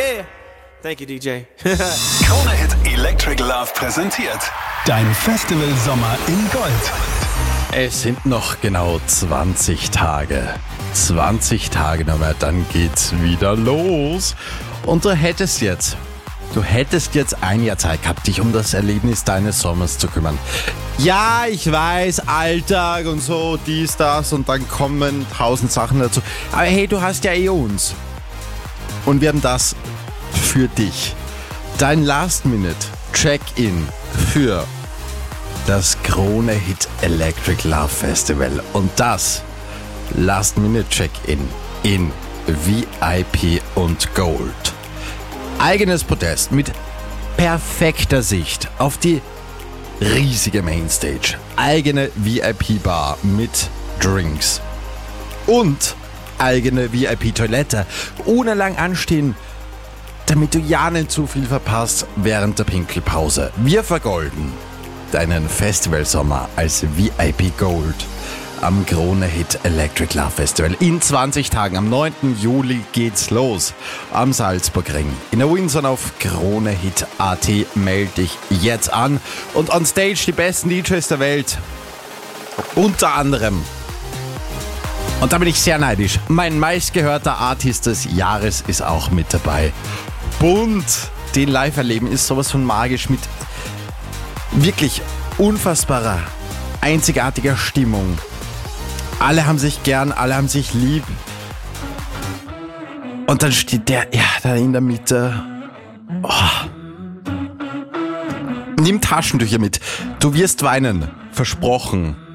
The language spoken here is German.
Yeah. Thank you, DJ. Krone Hit Electric Love präsentiert dein Festival-Sommer in Gold. Es sind noch genau 20 Tage. 20 Tage noch mehr, dann geht's wieder los. Und du hättest jetzt ein Jahr Zeit gehabt, dich um das Erlebnis deines Sommers zu kümmern. Ja, ich weiß, Alltag und so, dies, das und dann kommen 1000 Sachen dazu. Aber hey, du hast ja eh uns. Und wir haben das für dich. Dein Last-Minute-Check-In für das Krone Hit Electric Love Festival. Und das Last-Minute-Check-In in VIP und Gold. Eigenes Podest mit perfekter Sicht auf die riesige Mainstage. Eigene VIP-Bar mit Drinks. Und eigene VIP-Toilette. Ohne lang anstehen, damit du ja nicht zu viel verpasst während der Pinkelpause. Wir vergolden deinen Festivalsommer als VIP Gold am Krone Hit Electric Love Festival. In 20 Tagen, am 9. Juli geht's los am Salzburgring. In der Windsor auf KroneHit.at. Melde dich jetzt an. Und on stage die besten DJs der Welt. Unter anderem, und da bin ich sehr neidisch, mein meistgehörter Artist des Jahres ist auch mit dabei. Bunt, den live erleben ist sowas von magisch mit wirklich unfassbarer, einzigartiger Stimmung. Alle haben sich gern, alle haben sich lieb. Und dann steht der, da in der Mitte. Oh. Nimm Taschentücher mit. Du wirst weinen. Versprochen.